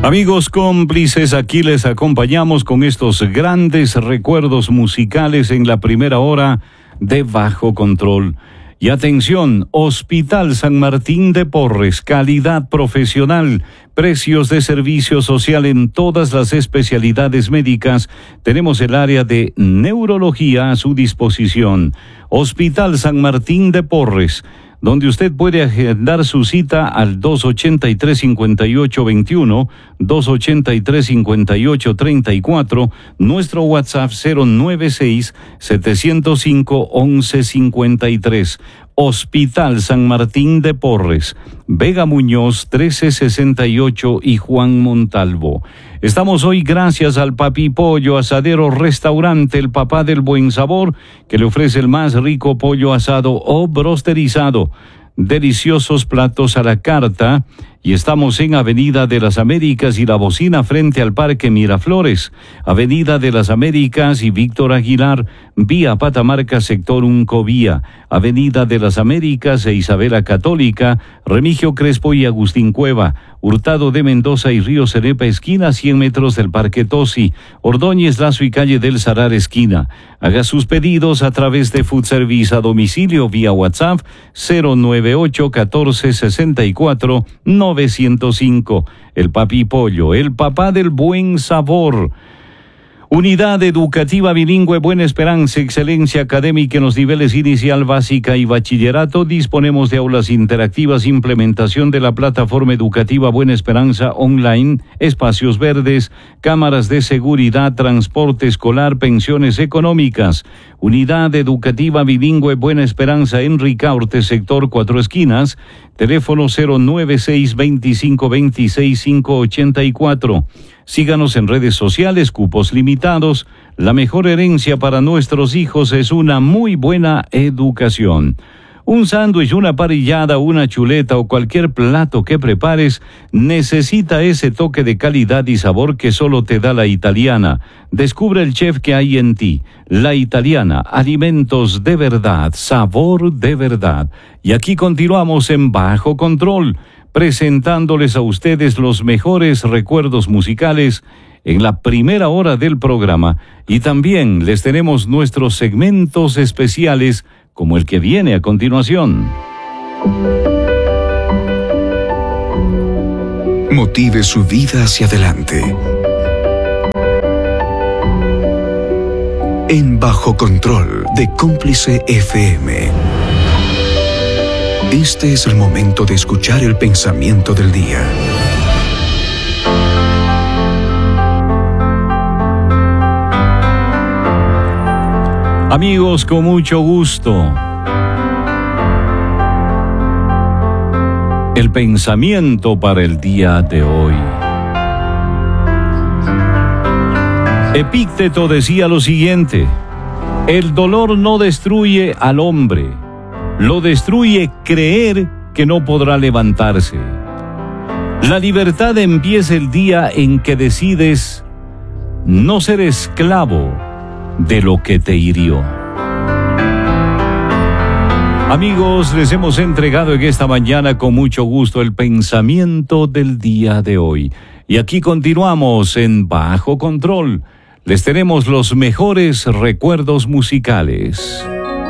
Amigos cómplices, aquí les acompañamos con estos grandes recuerdos musicales en la primera hora de Bajo Control. Y atención, Hospital San Martín de Porres, calidad profesional, precios de servicio social en todas las especialidades médicas. Tenemos el área de neurología a su disposición. Hospital San Martín de Porres, donde usted puede agendar su cita al 283-5821, 283-5834, nuestro WhatsApp 096-705-1153. Hospital San Martín de Porres, Vega Muñoz 1368 y Juan Montalvo. Estamos hoy gracias al Papi Pollo Asadero Restaurante, el papá del buen sabor, que le ofrece el más rico pollo asado o brosterizado. Deliciosos platos a la carta, y estamos en Avenida de las Américas y La Bocina frente al Parque Miraflores, Avenida de las Américas y Víctor Aguilar, vía Patamarca, sector Uncovía, Avenida de las Américas e Isabela Católica, Remigio Crespo y Agustín Cueva, Hurtado de Mendoza y Río Cenepa esquina, 100 metros del Parque Tosi, Ordóñez Lazo y calle del Sarar esquina. Haga sus pedidos a través de Food Service a domicilio vía WhatsApp 098-1464-905. El Papi Pollo, el papá del buen sabor. Unidad Educativa Bilingüe Buena Esperanza, excelencia académica en los niveles inicial, básica y bachillerato. Disponemos de aulas interactivas, implementación de la plataforma educativa Buena Esperanza online, espacios verdes, cámaras de seguridad, transporte escolar, pensiones económicas. Unidad Educativa Bilingüe Buena Esperanza en Ricaurte, sector Cuatro Esquinas, teléfono 096-2526-584. Síganos en redes sociales, cupos limitados. La mejor herencia para nuestros hijos es una muy buena educación. Un sándwich, una parrillada, una chuleta o cualquier plato que prepares necesita ese toque de calidad y sabor que solo te da La Italiana. Descubre el chef que hay en ti. La Italiana, alimentos de verdad, sabor de verdad. Y aquí continuamos en Bajo Control, presentándoles a ustedes los mejores recuerdos musicales en la primera hora del programa, y también les tenemos nuestros segmentos especiales como el que viene a continuación. Motive su vida hacia adelante. En Bajo Control de Cómplice FM. Este es el momento de escuchar el pensamiento del día. Amigos, con mucho gusto. El pensamiento para el día de hoy. Epícteto decía lo siguiente: el dolor no destruye al hombre, lo destruye creer que no podrá levantarse. La libertad empieza el día en que decides no ser esclavo de lo que te hirió. Amigos, les hemos entregado en esta mañana con mucho gusto el pensamiento del día de hoy. Y aquí continuamos en Bajo Control. Les tenemos los mejores recuerdos musicales.